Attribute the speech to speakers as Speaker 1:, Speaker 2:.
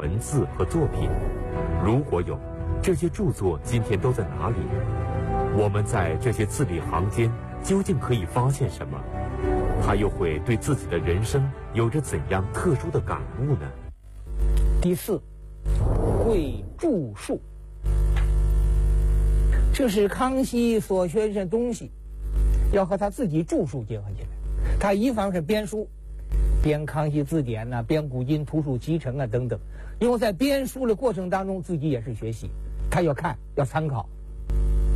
Speaker 1: 文字和作品？如果有，这些著作今天都在哪里？我们在这些字里行间究竟可以发现什么？他又会对自己的人生有着怎样特殊的感悟呢？
Speaker 2: 第四，会著述。这是康熙所学的东西，要和他自己著述结合起来。他一方是编书，编康熙字典呐、编古今图书集成啊等等，因为在编书的过程当中，自己也是学习，他要看，要参考，